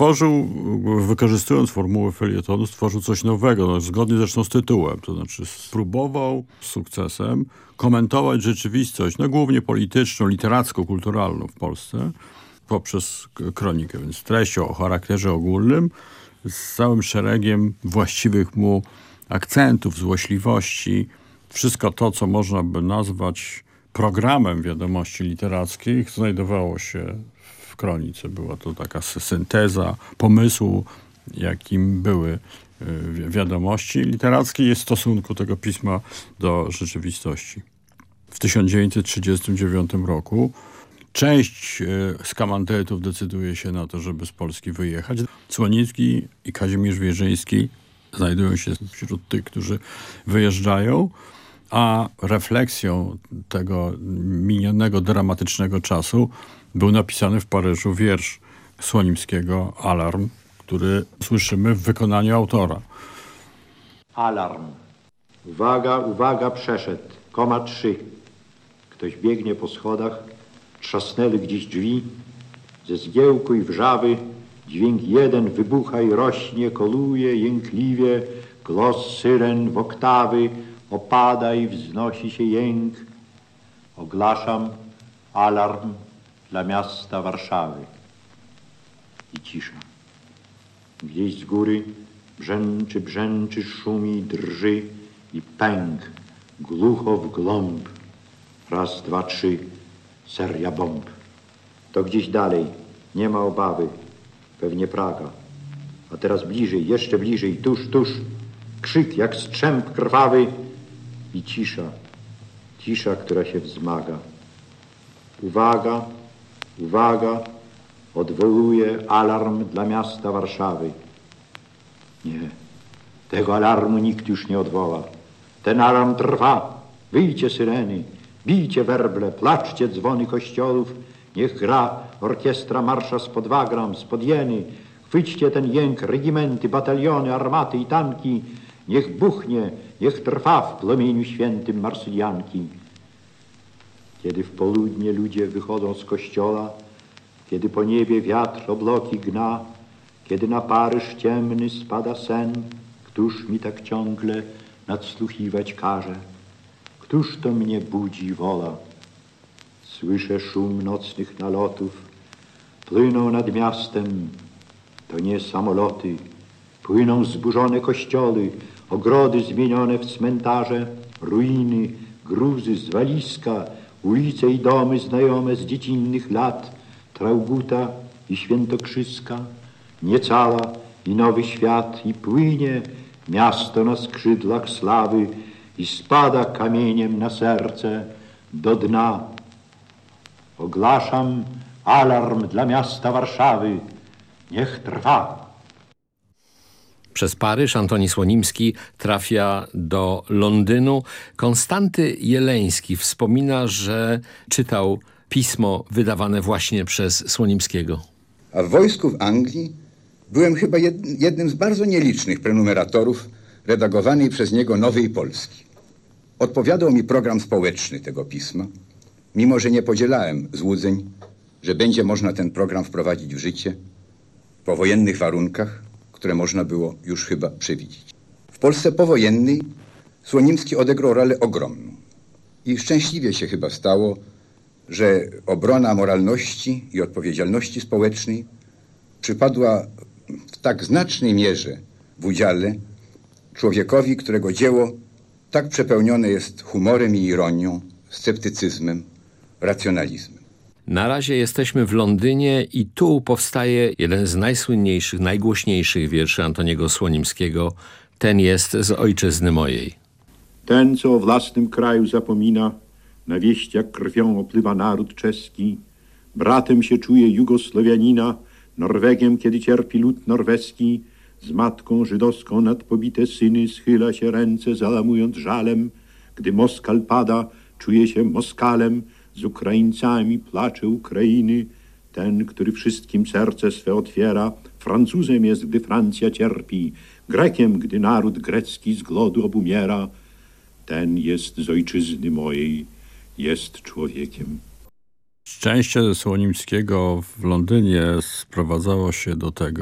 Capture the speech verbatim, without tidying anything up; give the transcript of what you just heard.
stworzył, wykorzystując formułę felietonu, stworzył coś nowego, no, zgodnie zresztą z tytułem. To znaczy spróbował z sukcesem komentować rzeczywistość, no głównie polityczną, literacko-kulturalną w Polsce, poprzez kronikę. Więc treścią o charakterze ogólnym, z całym szeregiem właściwych mu akcentów, złośliwości. Wszystko to, co można by nazwać programem wiadomości literackich, znajdowało się w kronice. Była to taka synteza pomysłu, jakim były wiadomości literackie i stosunku tego pisma do rzeczywistości. W tysiąc dziewięćset trzydziestym dziewiątym roku część z kamantetów decyduje się na to, żeby z Polski wyjechać. Słonicki i Kazimierz Wierzyński znajdują się wśród tych, którzy wyjeżdżają, a refleksją tego minionego dramatycznego czasu był napisany w Paryżu wiersz Słonimskiego Alarm, który słyszymy w wykonaniu autora. Alarm. Uwaga, uwaga, przeszedł. Koma trzy. Ktoś biegnie po schodach, trzasnęły gdzieś drzwi, ze zgiełku i wrzawy dźwięk jeden wybucha i rośnie, koluje jękliwie, głos syren w oktawy opada i wznosi się jęk. Ogłaszam alarm dla miasta Warszawy. I cisza. Gdzieś z góry brzęczy, brzęczy, szumi, drży i pęk, glucho w głąb. Raz, dwa, trzy, seria bomb. To gdzieś dalej, nie ma obawy, pewnie Praga. A teraz bliżej, jeszcze bliżej, tuż, tuż, krzyk jak strzęp krwawy i cisza, cisza, która się wzmaga. Uwaga, uwaga, odwołuje alarm dla miasta Warszawy. Nie, tego alarmu nikt już nie odwoła. Ten alarm trwa, wyjcie syreny, bijcie werble, placzcie dzwony kościołów, niech gra orkiestra marsza spod Wagram, spod Jeny, chwyćcie ten jęk, regimenty, bataliony, armaty i tanki, niech buchnie, niech trwa w płomieniu świętym Marsylianki. Kiedy w południe ludzie wychodzą z kościoła, kiedy po niebie wiatr obloki gna, kiedy na Paryż ciemny spada sen, któż mi tak ciągle nadsłuchiwać każe? Któż to mnie budzi wola? Słyszę szum nocnych nalotów, płyną nad miastem, to nie samoloty, płyną zburzone kościoły, ogrody zmienione w cmentarze, ruiny, gruzy, zwaliska, ulice i domy znajome z dziecinnych lat, Trauguta i Świętokrzyska, Niecała i Nowy Świat i płynie miasto na skrzydlach slawy i spada kamieniem na serce do dna. Ogłaszam alarm dla miasta Warszawy. Niech trwa. Przez Paryż Antoni Słonimski trafia do Londynu. Konstanty Jeleński wspomina, że czytał pismo wydawane właśnie przez Słonimskiego. A w wojsku w Anglii byłem chyba jednym z bardzo nielicznych prenumeratorów redagowanej przez niego Nowej Polski. Odpowiadał mi program społeczny tego pisma, mimo że nie podzielałem złudzeń, że będzie można ten program wprowadzić w życie po wojennych warunkach, które można było już chyba przewidzieć. W Polsce powojennej Słonimski odegrał rolę ogromną i szczęśliwie się chyba stało, że obrona moralności i odpowiedzialności społecznej przypadła w tak znacznej mierze w udziale człowiekowi, którego dzieło tak przepełnione jest humorem i ironią, sceptycyzmem, racjonalizmem. Na razie jesteśmy w Londynie i tu powstaje jeden z najsłynniejszych, najgłośniejszych wierszy Antoniego Słonimskiego. Ten jest z Ojczyzny mojej. Ten, co o własnym kraju zapomina, na wieść jak krwią opływa naród czeski, bratem się czuje Jugosłowianina, Norwegiem, kiedy cierpi lud norweski, z matką żydowską nad pobite syny schyla się ręce, zalamując żalem. Gdy Moskal pada, czuje się Moskalem, z Ukraińcami placze Ukrainy. Ten, który wszystkim serce swe otwiera, Francuzem jest, gdy Francja cierpi, Grekiem, gdy naród grecki z głodu obumiera. Ten jest z ojczyzny mojej, jest człowiekiem. Szczęście Słonimskiego w Londynie sprowadzało się do tego,